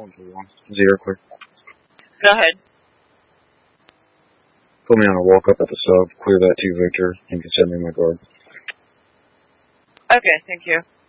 121. Zero clear. Go ahead. Put me on a walk up at the sub. Clear that 2 Victor. And you can send me my guard. Okay, thank you.